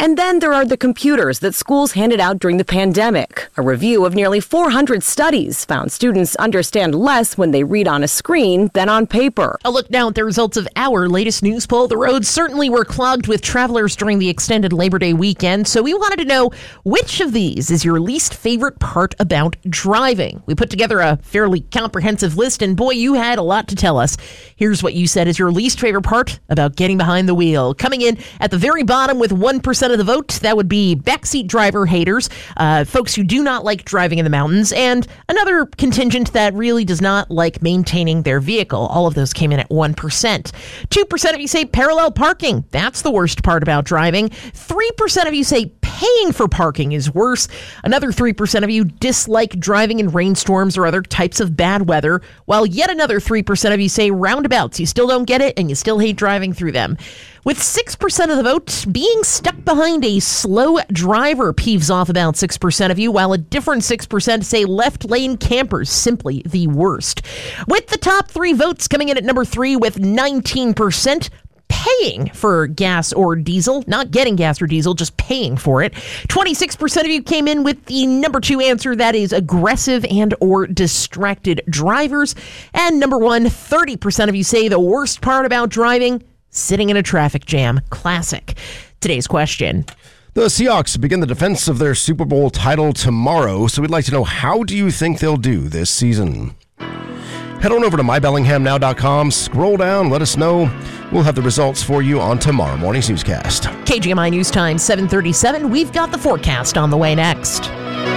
And then there are the computers that schools handed out during the pandemic. A review of nearly 400 studies found students understand less when they read on a screen than on paper. A look now at the results of our latest news poll. The roads certainly were clogged with travelers during the extended Labor Day weekend, so we wanted to know which of these is your least favorite part about driving. We put together a fairly comprehensive list, and boy, you had a lot to tell us. Here's what you said is your least favorite part about getting behind the wheel. Coming in at the very bottom with 1% of the vote, that would be backseat driver haters, folks who do not like driving in the mountains, and another contingent that really does not like maintaining their vehicle. All of those came in at 1%. 2% of you say parallel parking. That's the worst part about driving. 3% of you say paying for parking is worse. Another 3% of you dislike driving in rainstorms or other types of bad weather, while yet another 3% of you say roundabouts. You still don't get it, and you still hate driving through them. With 6% of the vote, being stuck behind a slow driver peeves off about 6% of you, while a different 6% say left lane campers, simply the worst. With the top 3 votes coming in at number 3 with 19%, paying for gas or diesel, not getting gas or diesel, just paying for it. 26% of you came in with the number 2 answer, that is aggressive and or distracted drivers. And number 1, 30% of you say the worst part about driving, sitting in a traffic jam. Classic. Today's question. The Seahawks begin the defense of their Super Bowl title tomorrow, so we'd like to know, how do you think they'll do this season? Head on over to mybellinghamnow.com, scroll down, let us know. We'll have the results for you on tomorrow morning's newscast. KGMI News Time, 7:37. We've got the forecast on the way next.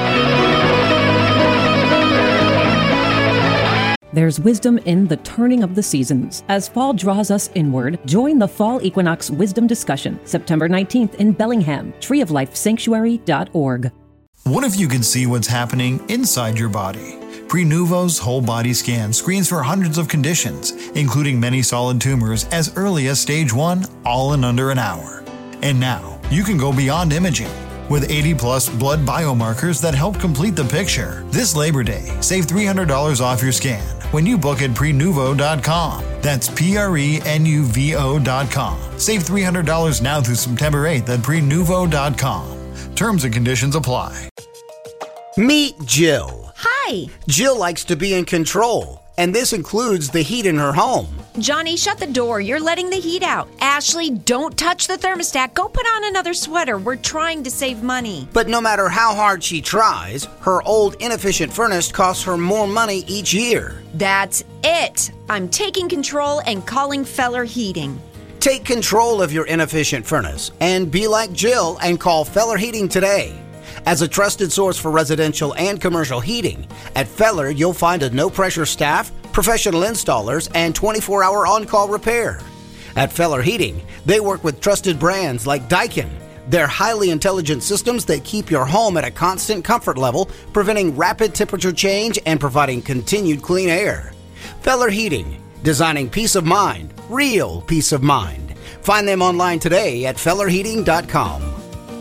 There's wisdom in the turning of the seasons. As fall draws us inward, join the Fall Equinox Wisdom Discussion, September 19th in Bellingham, treeoflifesanctuary.org. What if you could see what's happening inside your body? Prenuvo's whole body scan screens for hundreds of conditions, including many solid tumors as early as stage 1, all in under an hour. And now, you can go beyond imaging. With 80-plus blood biomarkers that help complete the picture. This Labor Day, save $300 off your scan when you book at Prenuvo.com. That's Prenuvo.com. Save $300 now through September 8th at Prenuvo.com. Terms and conditions apply. Meet Jill. Hi. Jill likes to be in control, and this includes the heat in her home. Johnny, shut the door. You're letting the heat out. Ashley, don't touch the thermostat. Go put on another sweater. We're trying to save money. But no matter how hard she tries, her old inefficient furnace costs her more money each year. That's it. I'm taking control and calling Feller Heating. Take control of your inefficient furnace and be like Jill and call Feller Heating today. As a trusted source for residential and commercial heating, at Feller you'll find a no-pressure staff, professional installers, and 24-hour on-call repair. At Feller Heating, they work with trusted brands like Daikin. They're highly intelligent systems that keep your home at a constant comfort level, preventing rapid temperature change and providing continued clean air. Feller Heating, designing peace of mind, real peace of mind. Find them online today at fellerheating.com.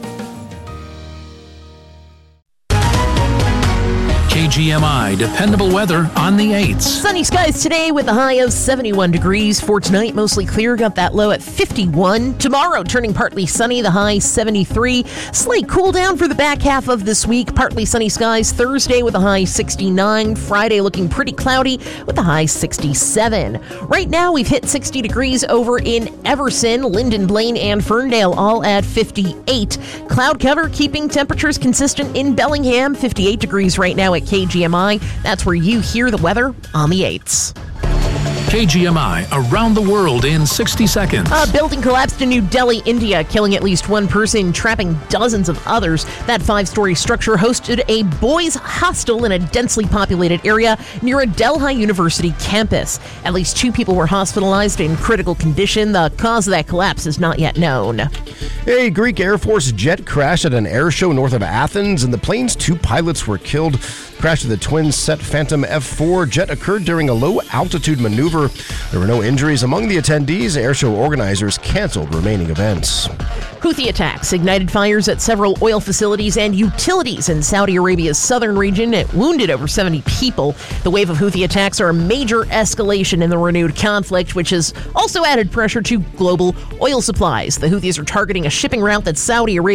KGMI dependable weather on the 8s. Sunny skies today with a high of 71 degrees. For tonight, mostly clear, got that low at 51. Tomorrow, turning partly sunny, the high 73. Slight cool down for the back half of this week. Partly sunny skies Thursday with a high 69. Friday looking pretty cloudy with a high 67. Right now, we've hit 60 degrees over in Everson, Linden, Blaine, and Ferndale, all at 58. Cloud cover keeping temperatures consistent in Bellingham, 58 degrees right now at KGMI. That's where you hear the weather on the 8s. KGMI around the world in 60 seconds. A building collapsed in New Delhi, India, killing at least one person, trapping dozens of others. That 5-story structure hosted a boys' hostel in a densely populated area near a Delhi University campus. At least 2 people were hospitalized in critical condition. The cause of that collapse is not yet known. A Greek Air Force jet crashed at an air show north of Athens. In the plane's 2 pilots were killed. Crash of the twin-set Phantom F4 jet occurred during a low-altitude maneuver. There were no injuries among the attendees. Airshow organizers canceled remaining events. Houthi attacks ignited fires at several oil facilities and utilities in Saudi Arabia's southern region. It wounded over 70 people. The wave of Houthi attacks are a major escalation in the renewed conflict, which has also added pressure to global oil supplies. The Houthis are targeting a shipping route that Saudi Arabia